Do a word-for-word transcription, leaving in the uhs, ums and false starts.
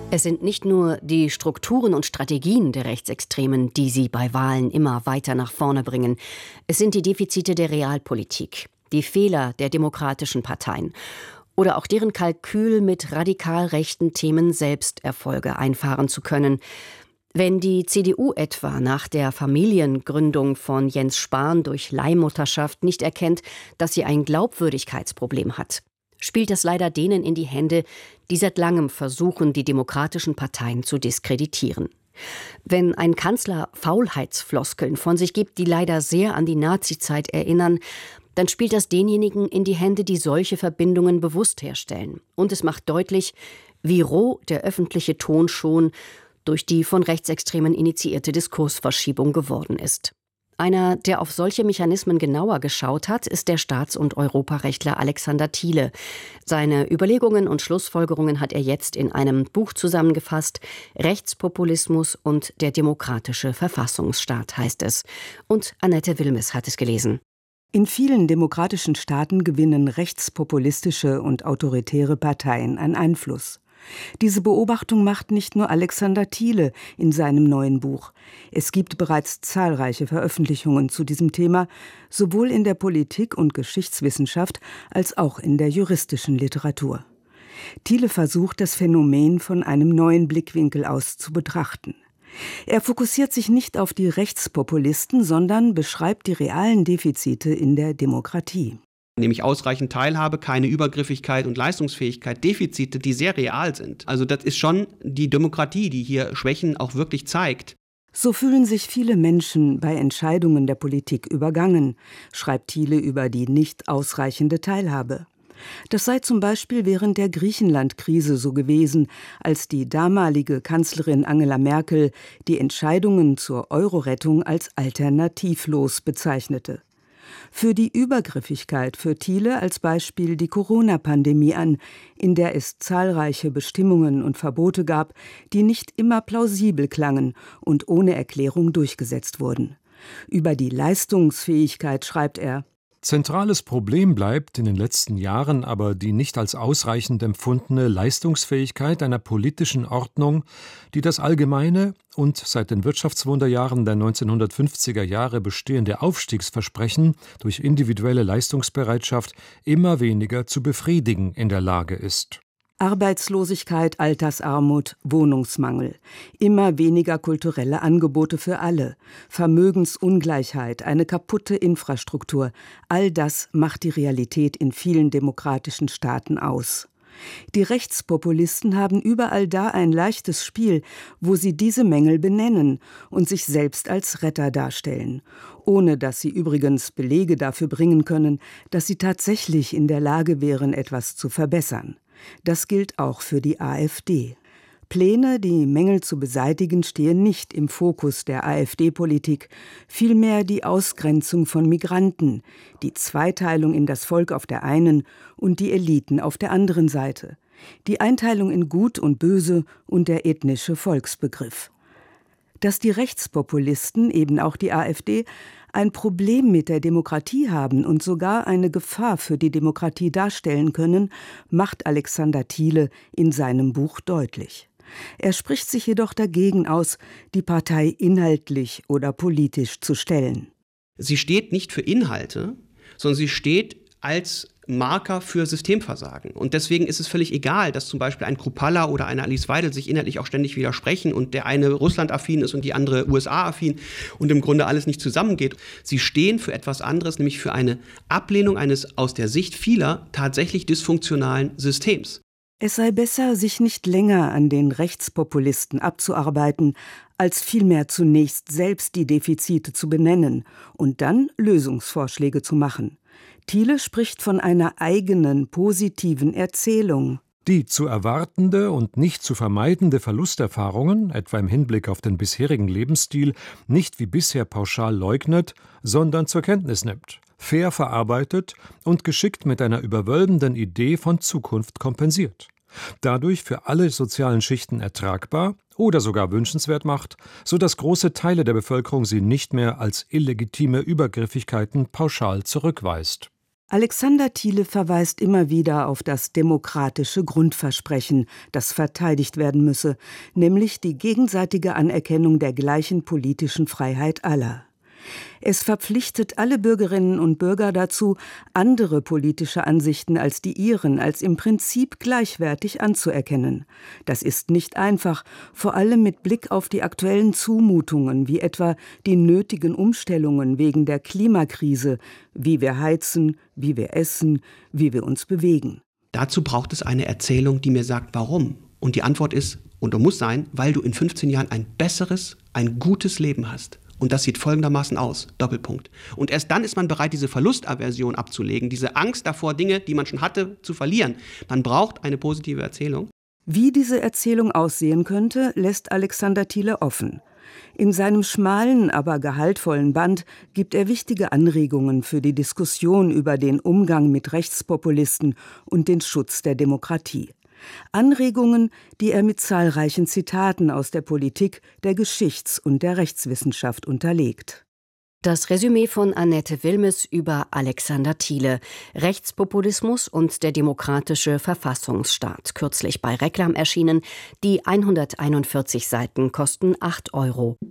Es sind nicht nur die Strukturen und Strategien der Rechtsextremen, die sie bei Wahlen immer weiter nach vorne bringen. Es sind die Defizite der Realpolitik, die Fehler der demokratischen Parteien oder auch deren Kalkül, mit radikal rechten Themen selbst Erfolge einfahren zu können. Wenn die C D U etwa nach der Familiengründung von Jens Spahn durch Leihmutterschaft nicht erkennt, dass sie ein Glaubwürdigkeitsproblem hat, spielt es leider denen in die Hände, die seit langem versuchen, die demokratischen Parteien zu diskreditieren. Wenn ein Kanzler Faulheitsfloskeln von sich gibt, die leider sehr an die Nazizeit erinnern, dann spielt das denjenigen in die Hände, die solche Verbindungen bewusst herstellen. Und es macht deutlich, wie roh der öffentliche Ton schon durch die von Rechtsextremen initiierte Diskursverschiebung geworden ist. Einer, der auf solche Mechanismen genauer geschaut hat, ist der Staats- und Europarechtler Alexander Thiele. Seine Überlegungen und Schlussfolgerungen hat er jetzt in einem Buch zusammengefasst. Rechtspopulismus und der demokratische Verfassungsstaat heißt es. Und Annette Wilmes hat es gelesen. In vielen demokratischen Staaten gewinnen rechtspopulistische und autoritäre Parteien an Einfluss. Diese Beobachtung macht nicht nur Alexander Thiele in seinem neuen Buch. Es gibt bereits zahlreiche Veröffentlichungen zu diesem Thema, sowohl in der Politik- und Geschichtswissenschaft als auch in der juristischen Literatur. Thiele versucht, das Phänomen von einem neuen Blickwinkel aus zu betrachten. Er fokussiert sich nicht auf die Rechtspopulisten, sondern beschreibt die realen Defizite in der Demokratie. Nämlich ausreichend Teilhabe, keine Übergriffigkeit und Leistungsfähigkeit, Defizite, die sehr real sind. Also das ist schon die Demokratie, die hier Schwächen auch wirklich zeigt. So fühlen sich viele Menschen bei Entscheidungen der Politik übergangen, schreibt Thiele über die nicht ausreichende Teilhabe. Das sei zum Beispiel während der Griechenland-Krise so gewesen, als die damalige Kanzlerin Angela Merkel die Entscheidungen zur Euro-Rettung als alternativlos bezeichnete. Für die Übergriffigkeit führt Thiele als Beispiel die Corona-Pandemie an, in der es zahlreiche Bestimmungen und Verbote gab, die nicht immer plausibel klangen und ohne Erklärung durchgesetzt wurden. Über die Leistungsfähigkeit schreibt er: Zentrales Problem bleibt in den letzten Jahren aber die nicht als ausreichend empfundene Leistungsfähigkeit einer politischen Ordnung, die das allgemeine und seit den Wirtschaftswunderjahren der neunzehnhundertfünfziger Jahre bestehende Aufstiegsversprechen durch individuelle Leistungsbereitschaft immer weniger zu befriedigen in der Lage ist. Arbeitslosigkeit, Altersarmut, Wohnungsmangel, immer weniger kulturelle Angebote für alle, Vermögensungleichheit, eine kaputte Infrastruktur, all das macht die Realität in vielen demokratischen Staaten aus. Die Rechtspopulisten haben überall da ein leichtes Spiel, wo sie diese Mängel benennen und sich selbst als Retter darstellen, ohne dass sie übrigens Belege dafür bringen können, dass sie tatsächlich in der Lage wären, etwas zu verbessern. Das gilt auch für die AfD. Pläne, die Mängel zu beseitigen, stehen nicht im Fokus der AfD-Politik, vielmehr die Ausgrenzung von Migranten, die Zweiteilung in das Volk auf der einen und die Eliten auf der anderen Seite, die Einteilung in Gut und Böse und der ethnische Volksbegriff. Dass die Rechtspopulisten, eben auch die AfD, ein Problem mit der Demokratie haben und sogar eine Gefahr für die Demokratie darstellen können, macht Alexander Thiele in seinem Buch deutlich. Er spricht sich jedoch dagegen aus, die Partei inhaltlich oder politisch zu stellen. Sie steht nicht für Inhalte, sondern sie steht als Marker für Systemversagen. Und deswegen ist es völlig egal, dass zum Beispiel ein Kruppalla oder eine Alice Weidel sich inhaltlich auch ständig widersprechen und der eine Russland-affin ist und die andere U S A-affin und im Grunde alles nicht zusammengeht. Sie stehen für etwas anderes, nämlich für eine Ablehnung eines aus der Sicht vieler tatsächlich dysfunktionalen Systems. Es sei besser, sich nicht länger an den Rechtspopulisten abzuarbeiten, als vielmehr zunächst selbst die Defizite zu benennen und dann Lösungsvorschläge zu machen. Thiele spricht von einer eigenen, positiven Erzählung. Die zu erwartende und nicht zu vermeidende Verlusterfahrungen, etwa im Hinblick auf den bisherigen Lebensstil, nicht wie bisher pauschal leugnet, sondern zur Kenntnis nimmt, fair verarbeitet und geschickt mit einer überwölbenden Idee von Zukunft kompensiert. Dadurch für alle sozialen Schichten ertragbar oder sogar wünschenswert macht, sodass große Teile der Bevölkerung sie nicht mehr als illegitime Übergriffigkeiten pauschal zurückweist. Alexander Thiele verweist immer wieder auf das demokratische Grundversprechen, das verteidigt werden müsse, nämlich die gegenseitige Anerkennung der gleichen politischen Freiheit aller. Es verpflichtet alle Bürgerinnen und Bürger dazu, andere politische Ansichten als die ihren als im Prinzip gleichwertig anzuerkennen. Das ist nicht einfach, vor allem mit Blick auf die aktuellen Zumutungen, wie etwa die nötigen Umstellungen wegen der Klimakrise, wie wir heizen, wie wir essen, wie wir uns bewegen. Dazu braucht es eine Erzählung, die mir sagt, warum. Und die Antwort ist, und muss sein, weil du in fünfzehn Jahren ein besseres, ein gutes Leben hast. Und das sieht folgendermaßen aus, Doppelpunkt. Und erst dann ist man bereit, diese Verlustaversion abzulegen, diese Angst davor, Dinge, die man schon hatte, zu verlieren. Man braucht eine positive Erzählung. Wie diese Erzählung aussehen könnte, lässt Alexander Thiele offen. In seinem schmalen, aber gehaltvollen Band gibt er wichtige Anregungen für die Diskussion über den Umgang mit Rechtspopulisten und den Schutz der Demokratie. Anregungen, die er mit zahlreichen Zitaten aus der Politik, der Geschichts- und der Rechtswissenschaft unterlegt. Das Resümee von Annette Wilmes über Alexander Thiele, Rechtspopulismus und der demokratische Verfassungsstaat, kürzlich bei Reklam erschienen. Die hunderteinundvierzig Seiten kosten acht Euro.